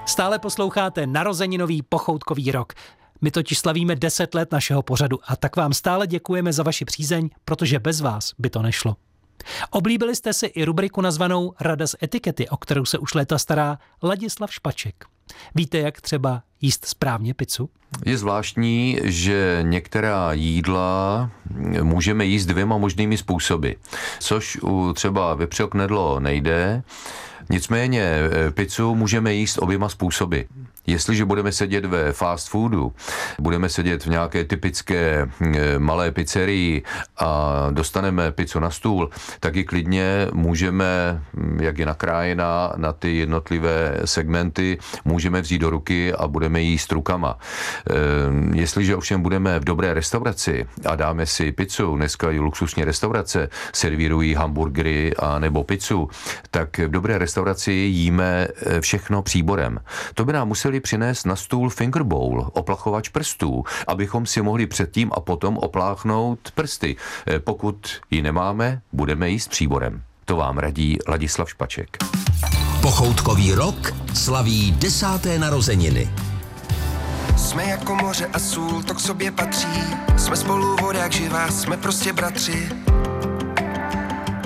Stále posloucháte narozeninový pochoutkový rok. My totiž slavíme 10 let našeho pořadu a tak vám stále děkujeme za vaši přízeň, protože bez vás by to nešlo. Oblíbili jste si i rubriku nazvanou Rada z etikety, o kterou se už léta stará Ladislav Špaček. Víte, jak třeba jíst správně pizzu? Je zvláštní, že některá jídla můžeme jíst 2 možnými způsoby, což u třeba vepřového knedlo nejde. Nicméně pizzu můžeme jíst 2 způsoby. Jestliže budeme sedět ve fast foodu, budeme sedět v nějaké typické malé pizzerii a dostaneme pizzu na stůl, tak ji klidně můžeme, jak je nakrájená na ty jednotlivé segmenty, můžeme vzít do ruky a budeme jíst rukama. Jestliže ovšem budeme v dobré restauraci a dáme si pizzu, dneska i luxusní restaurace servírují hamburgery a nebo pizzu, tak v dobré restauraci jíme všechno příborem. To by nám museli přinést na stůl finger bowl, oplachovač prstů, abychom si mohli předtím a potom opláchnout prsty. Pokud ji nemáme, budeme jíst příborem. To vám radí Ladislav Špaček. Pochoutkový rok slaví 10. narozeniny. Jsme jako moře a sůl, to k sobě patří. Jsme spolu voda jak živá, jsme prostě bratři.